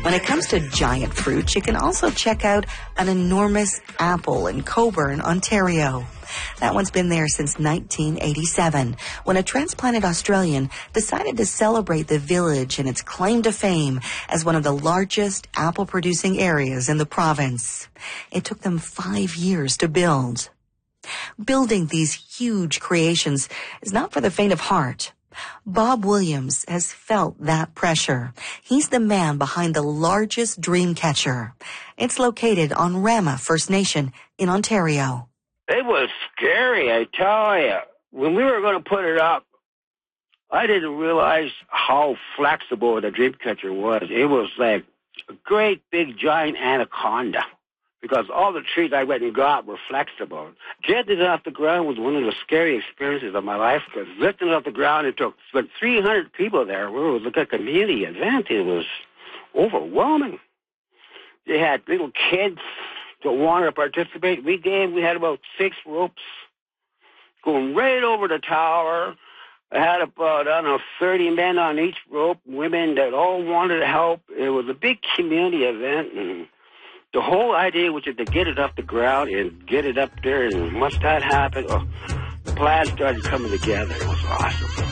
When it comes to giant fruit, you can also check out an enormous apple in Coburn, Ontario. That one's been there since 1987, when a transplanted Australian decided to celebrate the village and its claim to fame as one of the largest apple-producing areas in the province. It took them 5 years to build. Building these huge creations is not for the faint of heart. Bob Williams has felt that pressure. He's the man behind the largest dream catcher. It's located on Rama First Nation in Ontario. It was scary, I tell you. When we were going to put it up, I didn't realize how flexible the dream catcher was. It was like a great big giant anaconda, because all the trees I went and got were flexible. Getting it off the ground was one of the scary experiences of my life, because lifting it off the ground, it took 300 people there. It was like a community event. It was overwhelming. They had little kids that wanted to participate. We had about 6 ropes going right over the tower. I had about, 30 men on each rope, women that all wanted to help. It was a big community event, and the whole idea was just to get it off the ground and get it up there, and once that happened, the plan started coming together. It was awesome.